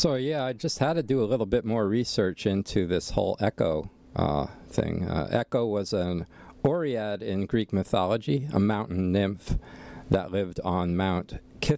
So yeah, I just had to do a little bit more research into this whole Echo thing. Echo was an Oread in Greek mythology, a mountain nymph that lived on Mount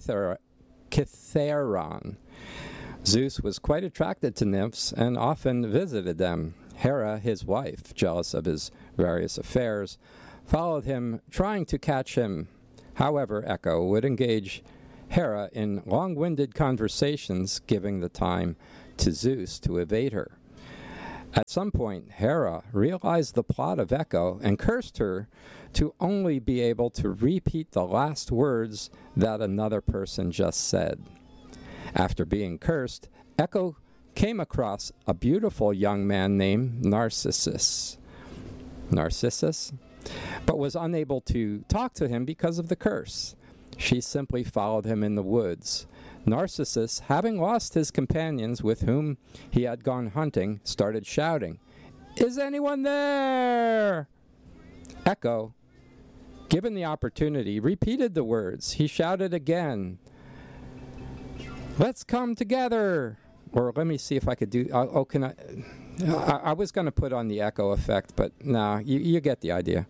Kithaeron. Zeus was quite attracted to nymphs and often visited them. Hera, his wife, jealous of his various affairs, followed him, trying to catch him. However, Echo would engage Hera in long-winded conversations, giving the time to Zeus to evade her. At some point, Hera realized the plot of Echo and cursed her to only be able to repeat the last words that another person just said. After being cursed, Echo came across a beautiful young man named Narcissus, but was unable to talk to him because of the curse. She simply followed him in the woods. Narcissus, having lost his companions with whom he had gone hunting, started shouting, "Is anyone there?" Echo, given the opportunity, repeated the words. He shouted again, "Let's come together." Or let me see if I could do, I was going to put on the echo effect, but no, you get the idea.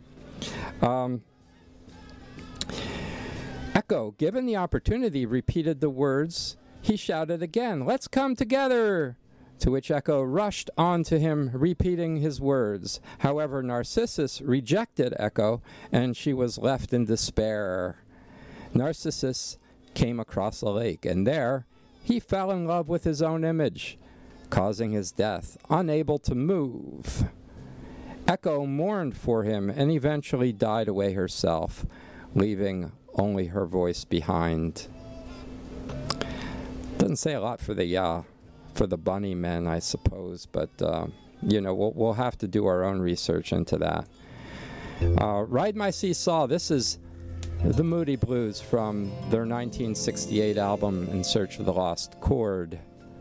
Echo, given the opportunity, repeated the words. He shouted again, "Let's come together!" To which Echo rushed onto him, repeating his words. However, Narcissus rejected Echo, and she was left in despair. Narcissus came across a lake, and there he fell in love with his own image, causing his death, unable to move. Echo mourned for him and eventually died away herself, leaving only her voice behind. Doesn't say a lot for the bunny men, I suppose, but we'll have to do our own research into that. Ride My Seesaw. This is the Moody Blues from their 1968 album In Search of the Lost Chord.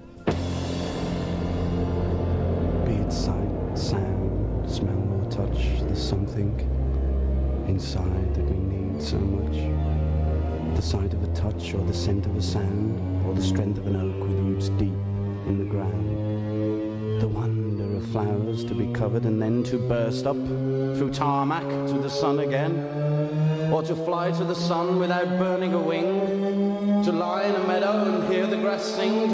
Be it sight, sound, smell or touch, there's something inside that we need so much. The sight of a touch or the scent of a sound or the strength of an oak with roots deep in the ground. The wonder of flowers to be covered and then to burst up through tarmac to the sun again, or to fly to the sun without burning a wing, to lie in a meadow and hear the grass sing,